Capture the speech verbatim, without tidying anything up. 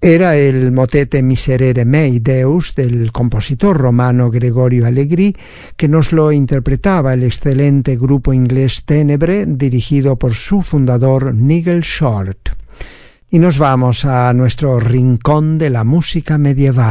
Era el motete Miserere mei Deus del compositor romano Gregorio Allegri, que nos lo interpretaba el excelente grupo inglés Ténebre, dirigido por su fundador Nigel Short. Y nos vamos a nuestro rincón de la música medieval.